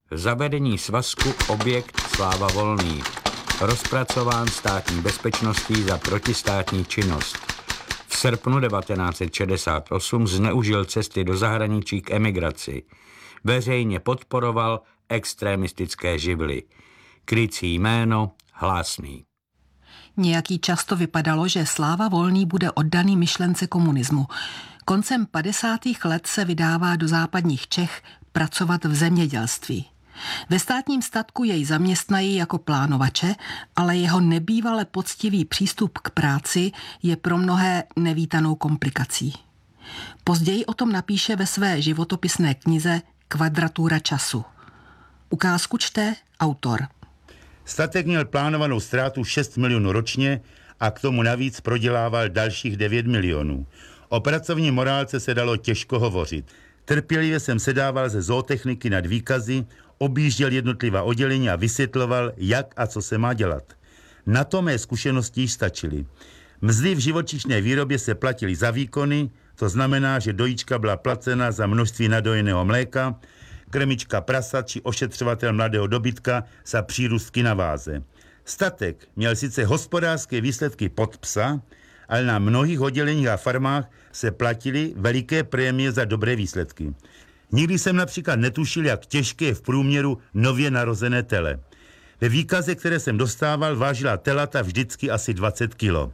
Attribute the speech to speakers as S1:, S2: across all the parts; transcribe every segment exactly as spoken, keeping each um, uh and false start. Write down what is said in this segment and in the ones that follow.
S1: Zavedení svazku objekt Sláva Volný. Rozpracován státní bezpečností za protistátní činnost. V srpnu devatenáct set šedesát osm zneužil cesty do zahraničí k emigraci. Veřejně podporoval extremistické živly. Krycí jméno Hlásný.
S2: Nějaký čas to vypadalo, že Sláva Volný bude oddaný myšlence komunismu. Koncem padesátých let se vydává do západních Čech pracovat v zemědělství. Ve státním statku jej zaměstnají jako plánovače, ale jeho nebývale poctivý přístup k práci je pro mnohé nevítanou komplikací. Později o tom napíše ve své životopisné knize Kvadratura času. Ukázku čte autor.
S3: Statek měl plánovanou ztrátu šest milionů ročně a k tomu navíc prodělával dalších devět milionů. O pracovní morálce se dalo těžko hovořit. Trpělivě jsem sedával ze zootechniky nad výkazy, objížděl jednotlivá oddělení a vysvětloval, jak a co se má dělat. Na to mé zkušenosti již stačily. Mzdy v živočišné výrobě se platily za výkony, to znamená, že dojíčka byla placena za množství nadojeného mléka, krmička prasat či ošetřovatel mladého dobytka za přírůstky na váze. Statek měl sice hospodářské výsledky pod psa, ale na mnohých odděleních a farmách se platily veliké prémie za dobré výsledky. Nikdy jsem například netušil, jak těžké je v průměru nově narozené tele. Ve výkaze, které jsem dostával, vážila telata vždycky asi dvacet kilo.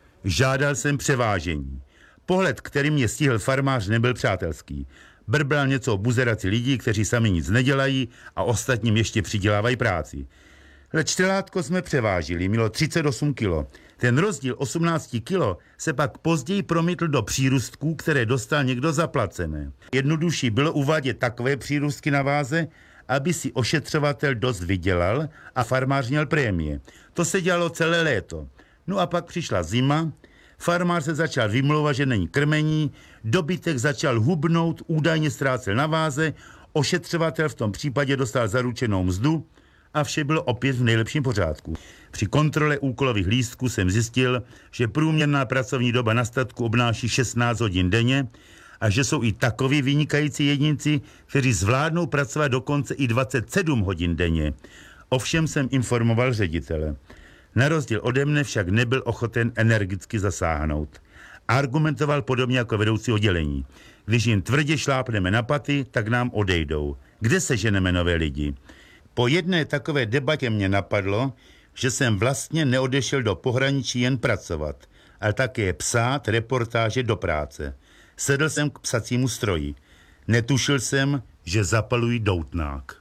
S3: Žádal jsem převážení. Pohled, který mě stihl farmář, nebyl přátelský. Brbral něco o buzeraci lidí, kteří sami nic nedělají a ostatním ještě přidělávají práci. Leč telátko jsme převážili, mělo třicet osm kilo. Ten rozdíl osmnáct kilo se pak později promítl do přírůstků, které dostal někdo zaplacené. Jednodušší bylo uvádět takové přírůstky na váze, aby si ošetřovatel dost vydělal a farmář měl prémie. To se dělalo celé léto. No a pak přišla zima, farmář se začal vymlouvat, že není krmení, dobytek začal hubnout, údajně ztrácel na váze, ošetřovatel v tom případě dostal zaručenou mzdu a vše bylo opět v nejlepším pořádku. Při kontrole úkolových lístků jsem zjistil, že průměrná pracovní doba na statku obnáší šestnáct hodin denně a že jsou i takoví vynikající jedinci, kteří zvládnou pracovat dokonce i dvacet sedm hodin denně. Ovšem jsem informoval ředitele. Na rozdíl ode mne však nebyl ochoten energicky zasáhnout. Argumentoval podobně jako vedoucí oddělení. Když jim tvrdě šlápneme na paty, tak nám odejdou. Kde seženeme nové lidi? Po jedné takové debatě mě napadlo, že jsem vlastně neodešel do pohraničí jen pracovat, ale také psát reportáže do práce. Sedl jsem k psacímu stroji. Netušil jsem, že zapalují doutnák.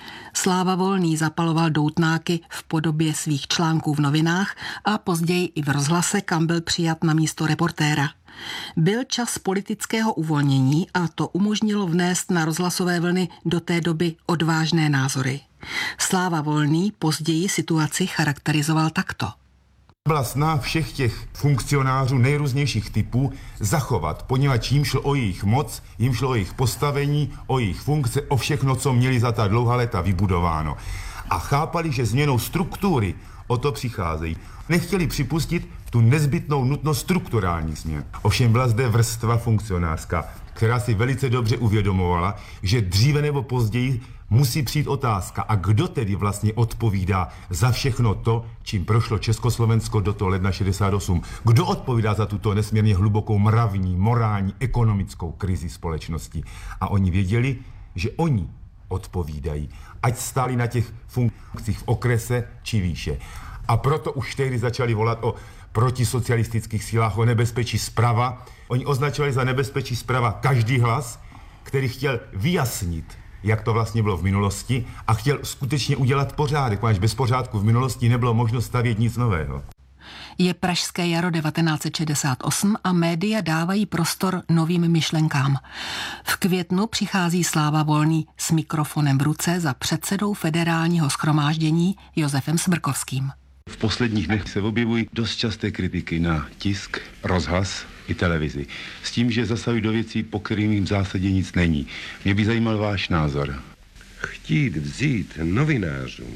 S2: Sláva Volný zapaloval doutnáky v podobě svých článků v novinách a později i v rozhlase, kam byl přijat na místo reportéra. Byl čas politického uvolnění a to umožnilo vnést na rozhlasové vlny do té doby odvážné názory. Sláva Volný později situaci charakterizoval takto.
S4: Byla snaha všech těch funkcionářů nejrůznějších typů zachovat, poněvadž jim šlo o jejich moc, jim šlo o jejich postavení, o jejich funkce, o všechno, co měli za ta dlouhá léta vybudováno. A chápali, že změnou struktury o to přicházejí. Nechtěli připustit tu nezbytnou nutnost strukturální změn. Ovšem byla zde vrstva funkcionářská, která si velice dobře uvědomovala, že dříve nebo později musí přijít otázka, a kdo tedy vlastně odpovídá za všechno to, čím prošlo Československo do toho ledna šedesát osm. Kdo odpovídá za tuto nesmírně hlubokou mravní, morální, ekonomickou krizi společnosti. A oni věděli, že oni odpovídají, ať stáli na těch funkcích v okrese či výše. A proto už tehdy začali volat o protisocialistických sílách, o nebezpečí zprava. Oni označovali za nebezpečí zprava každý hlas, který chtěl vyjasnit, jak to vlastně bylo v minulosti, a chtěl skutečně udělat pořádek, protože bez pořádku v minulosti nebylo možno stavět nic nového.
S2: Je pražské jaro devatenáct set šedesát osm a média dávají prostor novým myšlenkám. V květnu přichází Sláva Volný s mikrofonem v ruce za předsedou Federálního shromáždění Josefem Smrkovským.
S5: V posledních dnech se objevují dost časté kritiky na tisk, rozhlas i televizi. S tím, že zasahují do věcí, po kterým v zásadě nic není. Mě by zajímal váš názor.
S6: Chtít vzít novinářům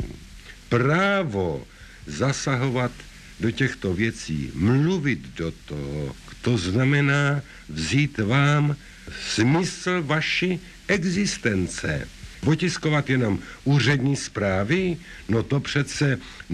S6: právo zasahovat do těchto věcí, mluvit do toho, to znamená vzít vám smysl vaší existence. Otiskovat jenom úřední zprávy, no to přece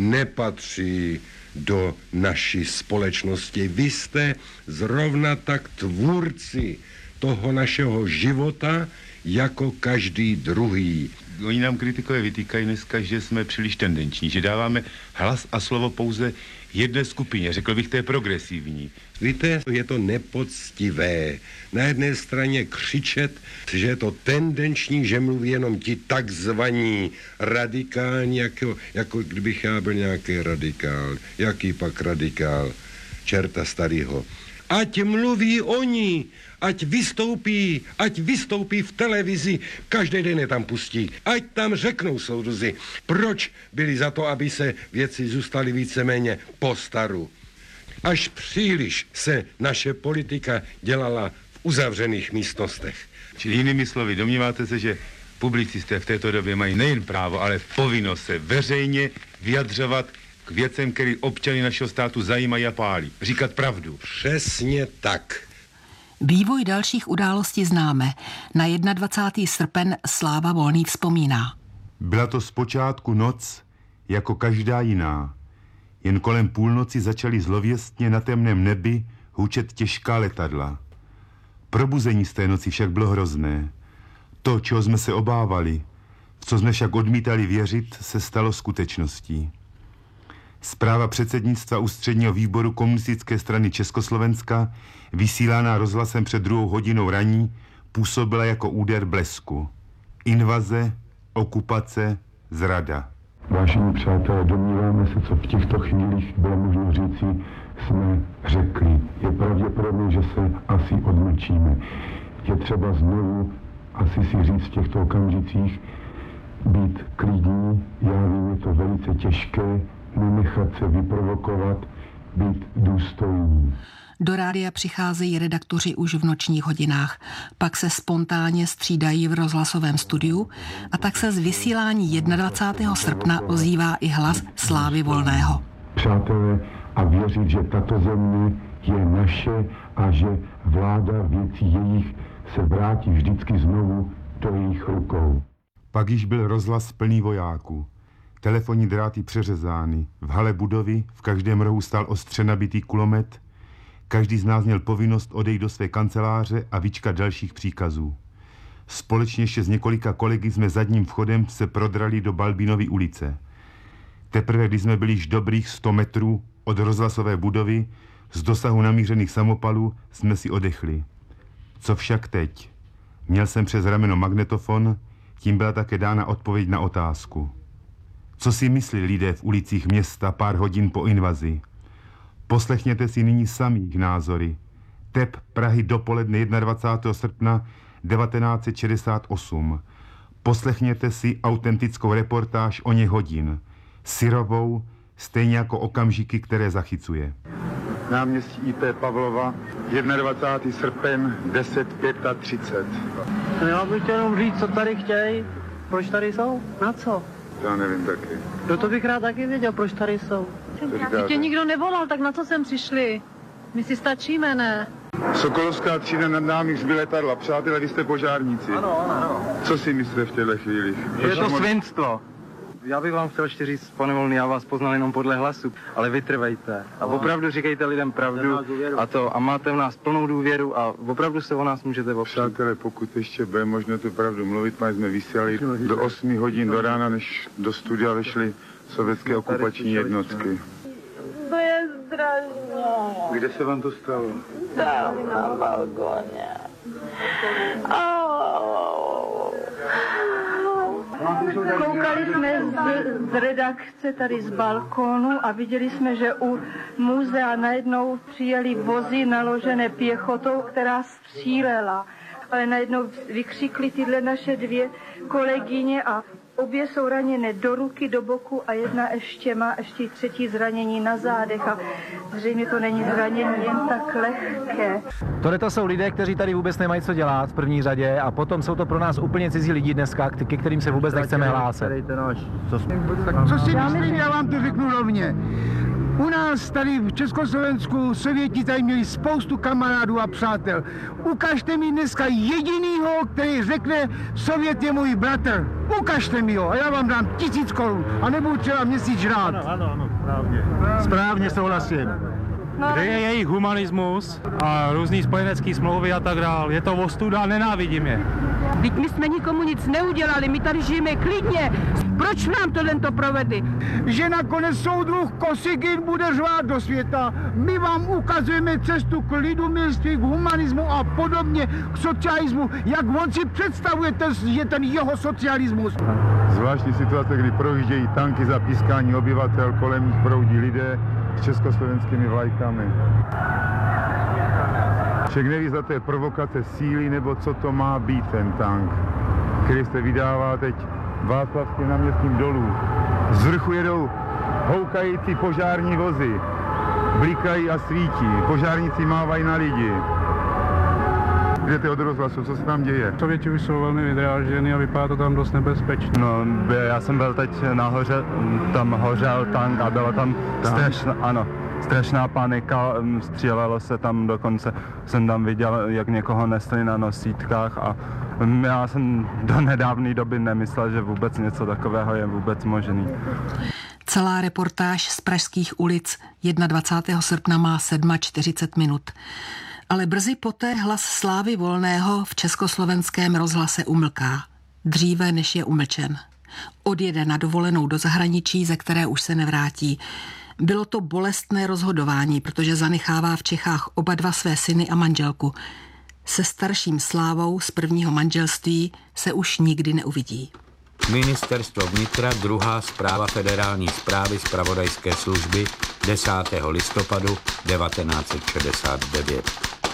S6: nepatří do naší společnosti. Vy jste zrovna tak tvůrci toho našeho života, jako každý druhý.
S5: Oni nám kritikové vytýkají dneska, že jsme příliš tendenční, že dáváme hlas a slovo pouze jedné skupině, řekl bych, té progresivní.
S6: Víte, je to nepoctivé. Na jedné straně křičet, že je to tendenční, že mluví jenom ti takzvaní radikální, jako, jako kdybych já byl nějaký radikál. Jaký pak radikál? Čerta starýho. Ať mluví oni, ať vystoupí, ať vystoupí v televizi, každý den je tam pustí, ať tam řeknou soudruzi, proč byli za to, aby se věci zůstaly víceméně po staru. Až příliš se naše politika dělala v uzavřených místnostech.
S5: Čili jinými slovy, domníváte se, že publicisté v této době mají nejen právo, ale povinnost se veřejně vyjadřovat k věcem, které občany našeho státu zajímají a pálí. Říkat pravdu.
S6: Přesně tak.
S2: Vývoj dalších událostí známe. Na dvacátého prvního srpen Sláva Volný vzpomíná.
S4: Byla to zpočátku noc, jako každá jiná. Jen kolem půlnoci začaly zlověstně na temném nebi hučet těžká letadla. Probuzení z té noci však bylo hrozné. To, čeho jsme se obávali, v co jsme však odmítali věřit, se stalo skutečností. Zpráva předsednictva Ústředního výboru Komunistické strany Československa, vysílána rozhlasem před druhou hodinou raní, působila jako úder blesku. Invaze, okupace, zrada.
S7: Vážení přátelé, domníváme se, co v těchto chvílích bylo možno říci, jsme řekli. Je pravděpodobné, že se asi odmlčíme. Je třeba znovu asi si říct v těchto okamžicích, být klidní. Já vím, je to velice těžké, nenechat se vyprovokovat, být důstojní.
S2: Do rádia přicházejí redaktoři už v nočních hodinách, pak se spontánně střídají v rozhlasovém studiu a tak se z vysílání dvacátého prvního srpna ozývá i hlas Slávy Volného.
S7: Přátelé, a věřit, že tato země je naše a že vláda věcí jejich se vrátí vždycky znovu do jejich rukou.
S4: Pak již byl rozhlas plný vojáků. Telefonní dráty přeřezány. V hale budovy v každém rohu stál ostře nabitý kulomet. Každý z nás měl povinnost odejít do své kanceláře a vyčkat dalších příkazů. Společně ještě s několika kolegy jsme zadním vchodem se prodrali do Balbínovy ulice. Teprve, když jsme byli již dobrých sto metrů od rozhlasové budovy, z dosahu namířených samopalů, jsme si odechli. Co však teď? Měl jsem přes rameno magnetofon, tím byla také dána odpověď na otázku. Co si myslí lidé v ulicích města pár hodin po invazi? Poslechněte si nyní sami jejich názory. Tep Prahy dopoledne dvacátého prvního srpna devatenáct set šedesát osm. Poslechněte si autentickou reportáž o ně hodin. Syrovou, stejně jako okamžiky, které zachycuje.
S8: Náměstí I P Pavlova, dvacátého prvního srpen, deset třicet pět.
S9: Já bych chtěl jenom říct, co tady chtějí, proč tady jsou, na co?
S8: Já nevím taky.
S9: No to bych rád taky věděl, proč tady jsou. Když tě nikdo nevolal, tak na co sem přišli? My si stačíme, ne?
S8: Sokolovská třída nad námi zby letadla. Přátelé, vy jste požárníci.
S9: Ano, ano.
S8: Co si myslíte v těchto chvílích?
S9: Je to svinstvo. Já bych vám chtěl ještě říct, pane Volný, já vás poznal jenom podle hlasu, ale vytrvejte. A opravdu říkejte lidem pravdu a to a máte v nás plnou důvěru a opravdu se o nás můžete opřít.
S8: Přátelé, pokud ještě bude možno tu pravdu mluvit, my jsme vysílali do osmi hodin do rána, než do studia vešly sovětské okupační jednotky.
S10: To je strašné.
S8: Kde se vám to stalo?
S10: Tam na balkoně. Koukali jsme z, z redakce tady z balkónu a viděli jsme, že u muzea najednou přijeli vozy naložené pěchotou, která střílela. Ale najednou vykřikly tyhle naše dvě kolegyně a obě jsou raněné do ruky, do boku a jedna ještě má ještě třetí zranění na zádech a zřejmě to není zranění jen tak lehké.
S11: Tohle to jsou lidé, kteří tady vůbec nemají co dělat v první řadě a potom jsou to pro nás úplně cizí lidi dneska, ke kterým se vůbec nechceme hlásat.
S9: Tak co si myslím, já vám to řeknu rovně.
S12: U nás tady v Československu Sověti tady měli spoustu kamarádů a přátel. Ukažte mi dneska jedinýho, který řekne, Sovět je můj bratr. Ukažte mi ho a já vám dám tisíc korun a nebudu třeba měsíc žrát.
S13: Ano, ano, ano, správně. Správně souhlasím. Kde je jejich humanismus a různý spojenecký smlouvy a tak dál? Je to ostuda a nenávidím je.
S10: Vždyť my jsme nikomu nic neudělali, my tady žijeme klidně. Proč nám to tento provedli?
S12: Že nakonec soudruh Kosygin bude řvát do světa. My vám ukazujeme cestu k lidumilství, k humanismu a podobně, k socialismu. Jak on si představuje, je ten jeho socialismus.
S7: Zvláštní situace, kdy projíždějí tanky za pískání obyvatel, kolem nich proudí lidé s československými vlajkami. Však neví, zda to je provokace síly, nebo co to má být ten tank, který se vydává teď Václavským náměstím dolů. Z vrchu jedou houkající požární vozy, blikají a svítí, požárníci mávají na lidi. Jdete od rozhlasu, co se tam děje?
S13: Sověti už jsou velmi vydrážděni a vypadá to tam dost nebezpečně.
S14: No, já jsem byl teď nahoře, tam hořel tank a byla tam strašná, ano, strašná panika, střílelo se tam dokonce, jsem tam viděl, jak někoho nesli na nosítkách a já jsem do nedávné doby nemyslel, že vůbec něco takového je vůbec možný.
S2: Celá reportáž z pražských ulic dvacátého prvního srpna má sedm čtyřicet minut. Ale brzy poté hlas Slávy Volného v československém rozhlase umlká. Dříve, než je umlčen. Odjede na dovolenou do zahraničí, ze které už se nevrátí. Bylo to bolestné rozhodování, protože zanechává v Čechách oba dva své syny a manželku. Se starším Slávou z prvního manželství se už nikdy neuvidí.
S1: Ministerstvo vnitra, druhá zpráva Federální správy zpravodajské služby, desátého listopadu devatenáct set šedesát devět.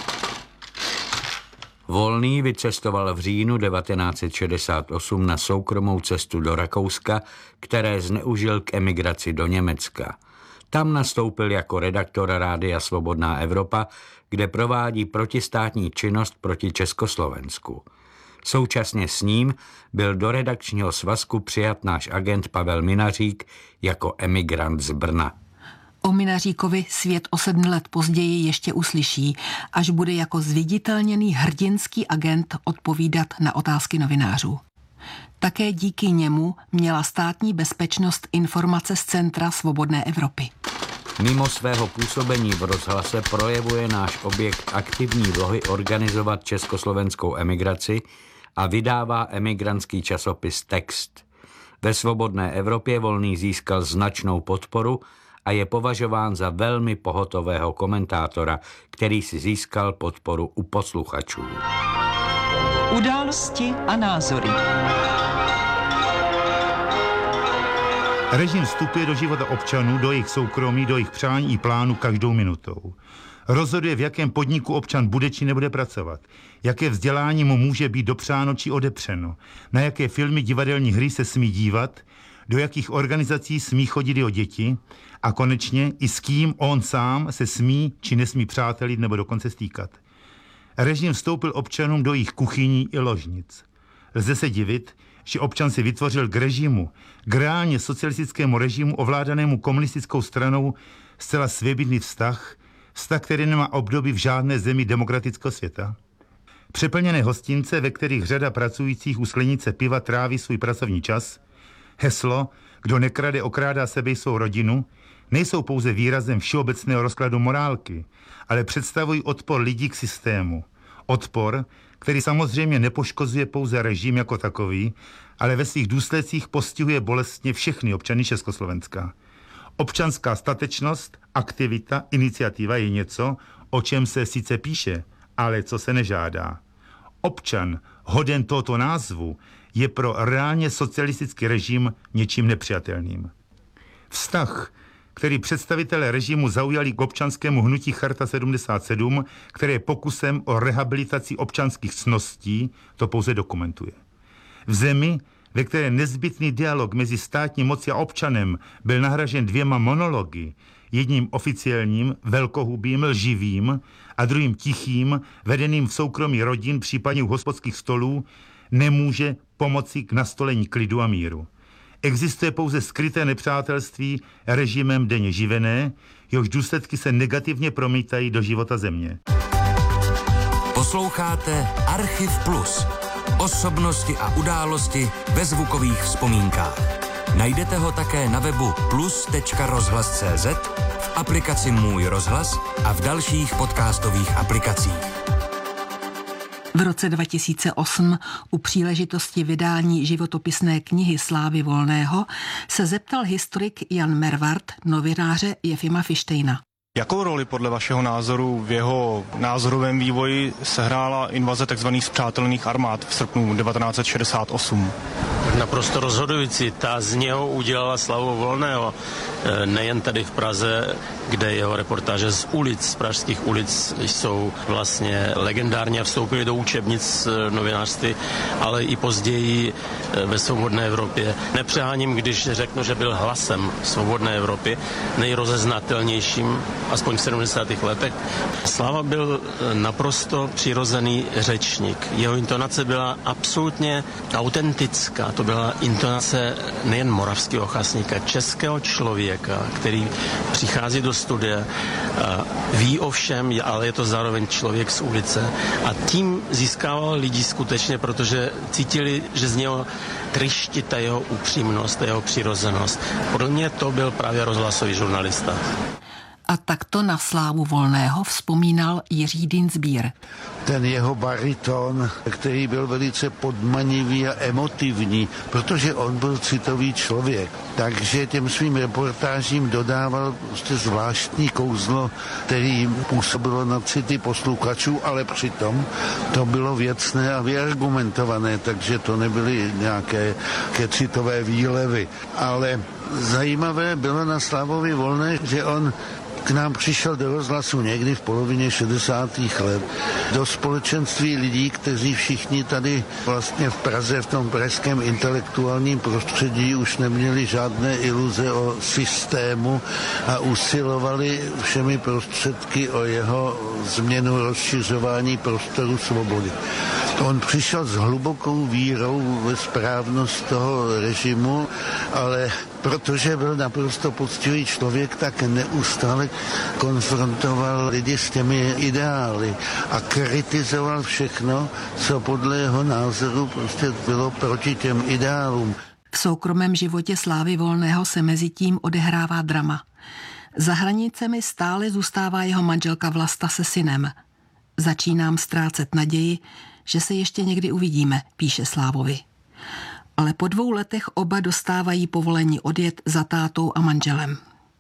S1: Volný vycestoval v říjnu devatenáct set šedesát osm na soukromou cestu do Rakouska, které zneužil k emigraci do Německa. Tam nastoupil jako redaktor Rádia Svobodná Evropa, kde provádí protistátní činnost proti Československu. Současně s ním byl do redakčního svazku přijat náš agent Pavel Minařík jako emigrant z Brna.
S2: O Minaříkovi svět o sedm let později ještě uslyší, až bude jako zviditelněný hrdinský agent odpovídat na otázky novinářů. Také díky němu měla státní bezpečnost informace z Centra Svobodné Evropy.
S1: Mimo svého působení v rozhlase projevuje náš objekt aktivní vlohy organizovat československou emigraci a vydává emigrantský časopis Text. Ve Svobodné Evropě Volný získal značnou podporu a je považován za velmi pohotového komentátora, který si získal podporu u posluchačů.
S15: Události a názory.
S3: Režim vstupuje do života občanů, do jejich soukromí, do jejich přání i plánů každou minutou. Rozhoduje, v jakém podniku občan bude či nebude pracovat, jaké vzdělání mu může být dopřáno či odepřeno, na jaké filmy, divadelní hry se smí dívat, do jakých organizací smí chodit jeho děti a konečně i s kým on sám se smí či nesmí přátelit nebo dokonce stýkat. Režim vstoupil občanům do jejich kuchyní i ložnic. Lze se divit, že občan si vytvořil k režimu, k reálně socialistickému režimu ovládanému komunistickou stranou zcela svébytný vztah, vztah, který nemá obdoby v žádné zemi demokratického světa. Přeplněné hostince, ve kterých řada pracujících u sklenice piva tráví svůj pracovní čas, heslo, kdo nekrade, okrádá sebe i svou rodinu, nejsou pouze výrazem všeobecného rozkladu morálky, ale představují odpor lidí k systému. Odpor, který samozřejmě nepoškozuje pouze režim jako takový, ale ve svých důsledcích postihuje bolestně všechny občany Československa. Občanská statečnost, aktivita, iniciativa je něco, o čem se sice píše, ale co se nežádá. Občan, hoden tohoto názvu, je pro reálně socialistický režim něčím nepřijatelným. Vztah, který představitelé režimu zaujali k občanskému hnutí Charta sedmdesát sedm, které je pokusem o rehabilitaci občanských ctností, to pouze dokumentuje. V zemi, ve které nezbytný dialog mezi státní mocí a občanem byl nahražen dvěma monology, jedním oficiálním, velkohubým, lživým a druhým tichým, vedeným v soukromí rodin, případně u hospodských stolů, nemůže pomoci k nastolení klidu a míru. Existuje pouze skryté nepřátelství režimem denně živené, jehož důsledky se negativně promítají do života země.
S15: Posloucháte Archiv Plus. Osobnosti a události ve zvukových vzpomínkách. Najdete ho také na webu plus tečka rozhlas tečka cé zet, v aplikaci Můj rozhlas a v dalších podcastových aplikacích.
S2: V roce dva tisíce osm u příležitosti vydání životopisné knihy Slávy Volného se zeptal historik Jan Mervart novináře Jefima Fištejna.
S16: Jakou roli podle vašeho názoru v jeho názorovém vývoji sehrála invaze tzv. Spřátelených armád v srpnu devatenáct set šedesát osm?
S17: Naprosto rozhodující. Ta z něho udělala Slavu Volného. Nejen tady v Praze, kde jeho reportáže z ulic, z pražských ulic jsou vlastně legendárně a vstoupily do učebnic novinářství, ale i později ve svobodné Evropě. Nepřeháním, když řeknu, že byl hlasem svobodné Evropy, nejrozeznatelnějším, aspoň v sedmdesátých letech. Slava byl naprosto přirozený řečník. Jeho intonace byla absolutně autentická. To byla intonace nejen moravského chasníka, českého člověka, který přichází do studia, ví o všem, ale je to zároveň člověk z ulice. A tím získával lidi skutečně, protože cítili, že z něho tryští ta jeho upřímnost, ta jeho přirozenost. Podle mě to byl právě rozhlasový žurnalista.
S2: A takto na Slávu Volného vzpomínal Jiří Dienstbier.
S18: Ten jeho bariton, který byl velice podmanivý a emotivní, protože on byl citový člověk. Takže těm svým reportážím dodával prostě zvláštní kouzlo, který působilo na city posluchačů, ale přitom to bylo věcné a vyargumentované, takže to nebyly nějaké citové výlevy. Ale zajímavé bylo na Slavovi Volné, že on k nám přišel do rozhlasu někdy v polovině šedesátých let do společenství lidí, kteří všichni tady vlastně v Praze, v tom pražském intelektuálním prostředí už neměli žádné iluze o systému a usilovali všemi prostředky o jeho změnu, rozšiřování prostoru svobody. On přišel s hlubokou vírou ve správnost toho režimu, ale protože byl naprosto poctivý člověk, tak neustále konfrontoval lidi s těmi ideály a kritizoval všechno, co podle jeho názoru prostě bylo proti těm ideálům.
S2: V soukromém životě Slávy Volného se mezi tím odehrává drama. Za hranicemi stále zůstává jeho manželka Vlasta se synem. Začínám ztrácet naději, že se ještě někdy uvidíme, píše Slávovi. Ale po dvou letech oba dostávají povolení odjet za tátou a manželem.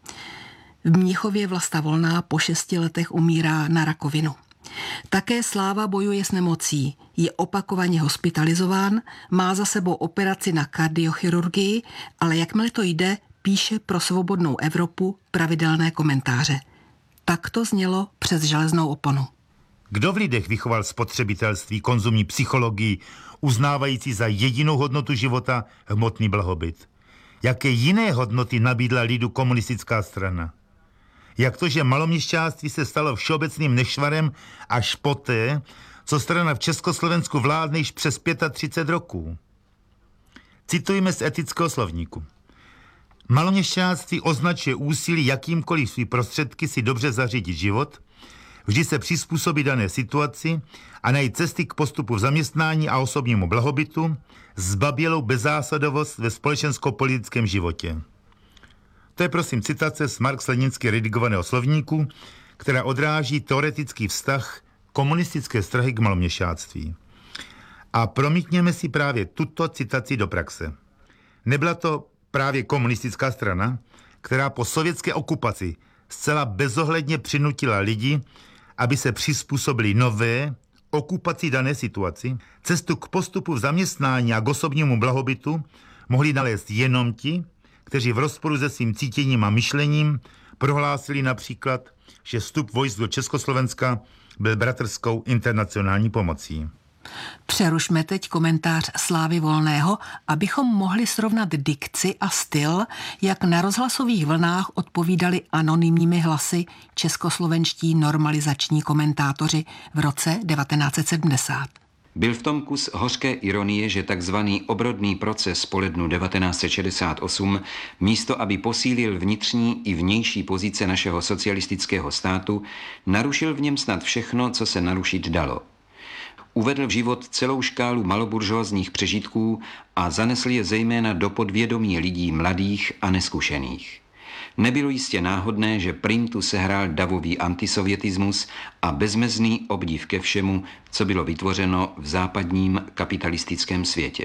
S2: V Mnichově Vlasta Volná po šesti letech umírá na rakovinu. Také Sláva bojuje s nemocí, je opakovaně hospitalizován, má za sebou operaci na kardiochirurgii, ale jakmile to jde, píše pro Svobodnou Evropu pravidelné komentáře. Tak to znělo přes železnou oponu.
S3: Kdo v lidech vychoval spotřebitelství, konzumní psychologii, uznávající za jedinou hodnotu života hmotný blahobyt? Jaké jiné hodnoty nabídla lidu komunistická strana? Jak to, že maloměšťáctví se stalo všeobecným nešvarem až poté, co strana v Československu vládne již přes třicet pět roků? Citujeme z etického slovníku. Maloměšťáctví označuje úsilí jakýmkoliv svý prostředky si dobře zařídit život, vždy se přizpůsobí dané situaci a najít cesty k postupu v zaměstnání a osobnímu blahobytu, zbabělou bezzásadovost ve společensko-politickém životě. To je prosím citace z marx-leninsky redigovaného slovníku, která odráží teoretický vztah komunistické strany k maloměšťáctví. A promítněme si právě tuto citaci do praxe. Nebyla to právě komunistická strana, která po sovětské okupaci zcela bezohledně přinutila lidi, aby se přizpůsobili nové, okupaci dané situaci. Cestu k postupu v zaměstnání a k osobnímu blahobytu mohli nalézt jenom ti, kteří v rozporu se svým cítěním a myšlením prohlásili například, že vstup vojsk do Československa byl bratrskou internacionální pomocí.
S2: Přerušme teď komentář Slávy Volného, abychom mohli srovnat dikci a styl, jak na rozhlasových vlnách odpovídali anonymními hlasy českoslovenští normalizační komentátoři v roce devatenáct set sedmdesát.
S19: Byl v tom kus hořké ironie, že takzvaný obrodný proces po lednu devatenáct set šedesát osm místo, aby posílil vnitřní i vnější pozice našeho socialistického státu, narušil v něm snad všechno, co se narušit dalo. Uvedl v život celou škálu maloburžoazních přežitků a zanesl je zejména do podvědomí lidí mladých a neskušených. Nebylo jistě náhodné, že prim tu sehrál davový antisovjetismus a bezmezný obdiv ke všemu, co bylo vytvořeno v západním kapitalistickém světě.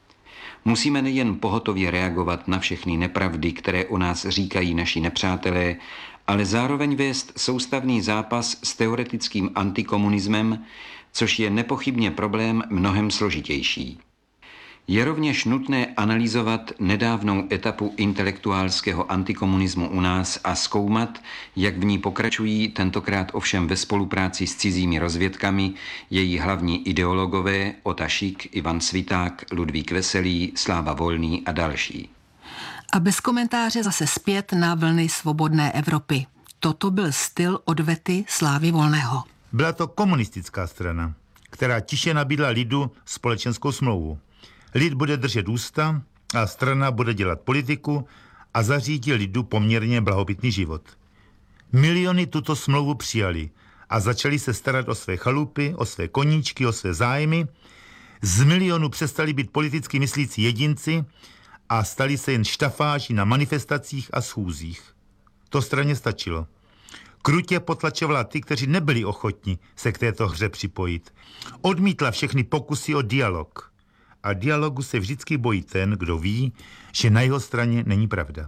S19: Musíme nejen pohotově reagovat na všechny nepravdy, které o nás říkají naši nepřátelé, ale zároveň vést soustavný zápas s teoretickým antikomunismem, což je nepochybně problém mnohem složitější. Je rovněž nutné analyzovat nedávnou etapu intelektuálského antikomunismu u nás a zkoumat, jak v ní pokračují, tentokrát ovšem ve spolupráci s cizími rozvědkami, její hlavní ideologové Ota Šik, Ivan Sviták, Ludvík Veselý, Sláva Volný a další.
S2: A bez komentáře zase zpět na vlny svobodné Evropy. Toto byl styl odvety Slávy Volného.
S3: Byla to komunistická strana, která tiše nabídla lidu společenskou smlouvu. Lid bude držet ústa a strana bude dělat politiku a zařídí lidu poměrně blahobytný život. Miliony tuto smlouvu přijali a začali se starat o své chalupy, o své koníčky, o své zájmy. Z milionu přestali být politicky myslící jedinci a stali se jen štafáži na manifestacích a schůzích. To straně stačilo. Krutě potlačovala ty, kteří nebyli ochotni se k této hře připojit. Odmítla všechny pokusy o dialog. A dialogu se vždycky bojí ten, kdo ví, že na jeho straně není pravda.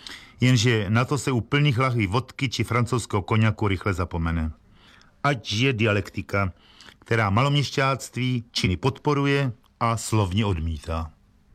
S3: Jenže na to se u plných lahví vodky či francouzského koněku rychle zapomene. Ať je dialektika, která maloměšťáctví činy podporuje a slovně odmítá.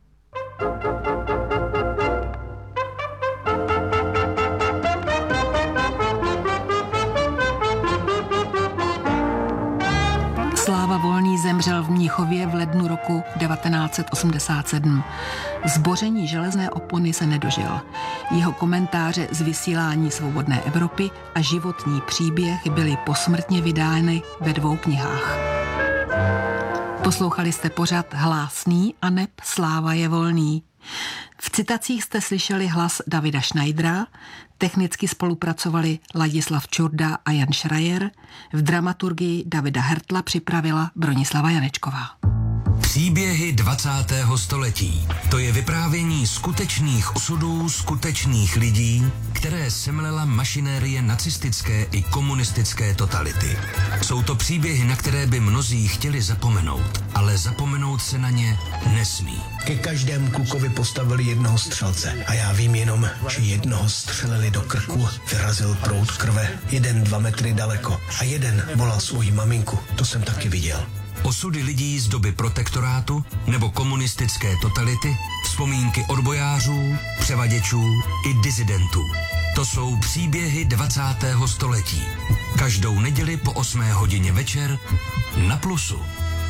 S2: Sláva Volný zemřel v Mnichově v lednu roku devatenáct set osmdesát sedm. Zboření železné opony se nedožil. Jeho komentáře z vysílání svobodné Evropy a životní příběh byly posmrtně vydány ve dvou knihách. Poslouchali jste pořad Hlásný a neb Sláva je volný. V citacích jste slyšeli hlas Davida Schneidera, technicky spolupracovali Ladislav Čurda a Jan Schreier, v dramaturgii Davida Hertla připravila Bronislava Janečková.
S15: Příběhy dvacátého století. To je vyprávění skutečných osudů skutečných lidí, které semlela mašinérie nacistické i komunistické totality. Jsou to příběhy, na které by mnozí chtěli zapomenout, ale zapomenout se na ně nesmí.
S20: Ke každému klukovi postavili jednoho střelce a já vím jenom, že jednoho střelili do krku, vyrazil proud krve, jeden dva metry daleko a jeden volal svoji maminku, to jsem taky viděl.
S15: Osudy lidí z doby protektorátu nebo komunistické totality, vzpomínky odbojářů, převaděčů i disidentů. To jsou příběhy dvacátého století. Každou neděli po osmé hodině večer na Plusu.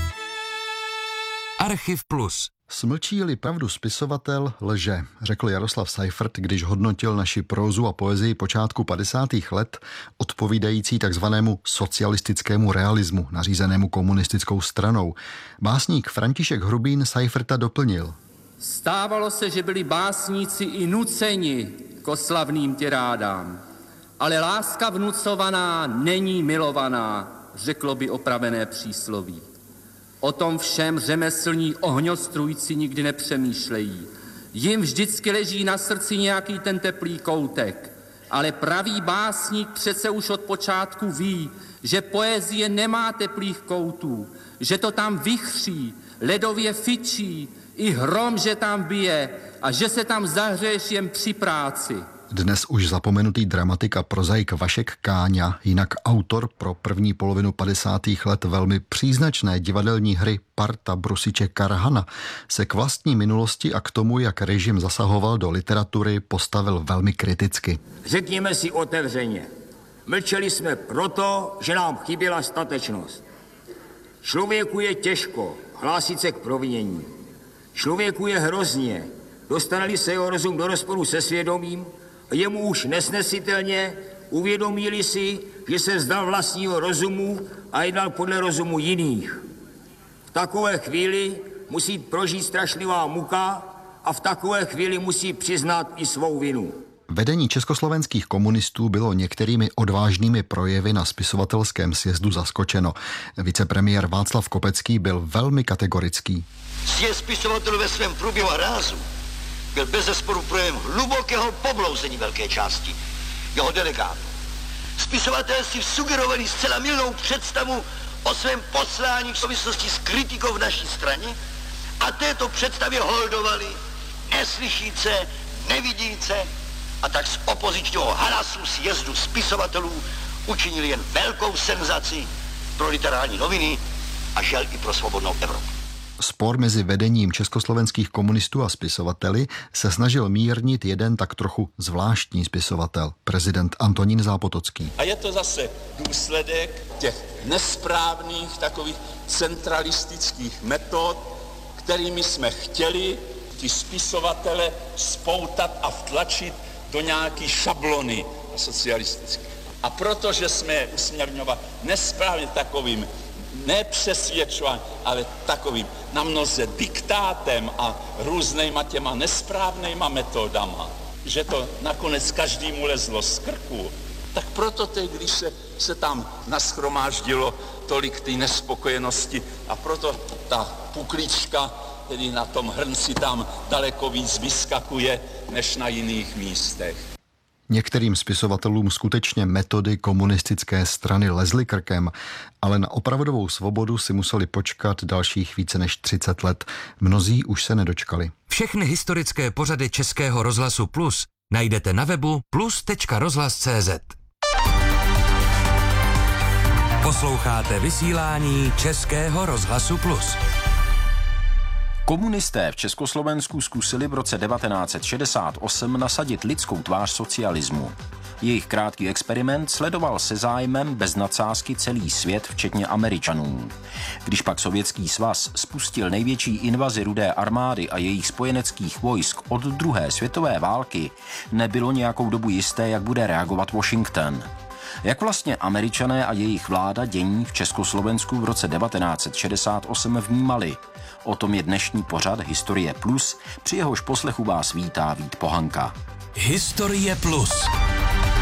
S15: Archiv Plus.
S21: Smlčí-li pravdu spisovatel, lže, řekl Jaroslav Seifert, když hodnotil naši prózu a poezii počátku padesátých let, odpovídající takzvanému socialistickému realismu, nařízenému komunistickou stranou. Básník František Hrubín Seiferta doplnil.
S22: Stávalo se, že byli básníci i nuceni k oslavným tirádám, ale láska vnucovaná není milovaná, řeklo by opravené přísloví. O tom všem řemeslní ohňostrůjci nikdy nepřemýšlejí. Jim vždycky leží na srdci nějaký ten teplý koutek. Ale pravý básník přece už od počátku ví, že poezie nemá teplých koutů, že to tam vychří, ledově fičí, i hrom, že tam bije a že se tam zahřeješ jen při práci.
S21: Dnes už zapomenutý dramatik a prozaik Vašek Káňa, jinak autor pro první polovinu padesátých let velmi příznačné divadelní hry Parta Brusiče Karhana, se k vlastní minulosti a k tomu, jak režim zasahoval do literatury, postavil velmi kriticky.
S23: Řekněme si otevřeně, mlčeli jsme proto, že nám chyběla statečnost. Člověku je těžko hlásit se k provinění. Člověku je hrozně, dostane-li se jeho rozum do rozporu se svědomím, je mu už nesnesitelně, uvědomí-li si, že se vzdal vlastního rozumu a jednal podle rozumu jiných. V takové chvíli musí prožít strašlivá muka a v takové chvíli musí přiznat i svou vinu.
S21: Vedení československých komunistů bylo některými odvážnými projevy na spisovatelském sjezdu zaskočeno. Vicepremiér Václav Kopecký byl velmi kategorický.
S4: Sjezd spisovatelů ve svém průběhu a rázu byl bezesporu projev hlubokého poblouzení velké části jeho delegátů. Spisovatelé si sugerovali zcela mylnou představu o svém poslání v souvislosti s kritikou v naší straně a této představě holdovali neslyšíce, nevidíce, a tak z opozičního hlasu sjezdu spisovatelů učinili jen velkou senzaci pro literární noviny a žel i pro svobodnou Evropu.
S21: Spor mezi vedením československých komunistů a spisovateli se snažil mírnit jeden tak trochu zvláštní spisovatel, prezident Antonín Zápotocký.
S5: A je to zase důsledek těch nesprávných takových centralistických metod, kterými jsme chtěli ty spisovatele spoutat a vtlačit do nějaký šablony socialistické. A protože jsme je usměrňovali nesprávně takovým nepřesvědčováním, ale takovým na mnoze diktátem a různýma těma nesprávnýma metodama, že to nakonec každému lezlo z krku, tak proto teď, když se, se tam nashromáždilo tolik té nespokojenosti a proto ta puklička tedy na tom hrnci tam daleko víc vyskakuje než na jiných místech.
S21: Některým spisovatelům skutečně metody komunistické strany lezly krkem, ale na opravdovou svobodu si museli počkat dalších více než třicet let. Mnozí už se nedočkali.
S15: Všechny historické pořady Českého rozhlasu Plus najdete na webu plus tečka rozhlas tečka cé zet. Posloucháte vysílání Českého rozhlasu Plus.
S6: Komunisté v Československu zkusili v roce devatenáct set šedesát osm nasadit lidskou tvář socialismu. Jejich krátký experiment sledoval se zájmem bez nadsázky celý svět, včetně Američanů. Když pak Sovětský svaz spustil největší invazi Rudé armády a jejich spojeneckých vojsk od druhé světové války, nebylo nějakou dobu jisté, jak bude reagovat Washington. Jak vlastně Američané a jejich vláda dění v Československu v roce devatenáct set šedesát osm vnímali? O tom je dnešní pořad Historie Plus, při jehož poslechu vás vítá Vít Pohanka.
S15: Historie Plus.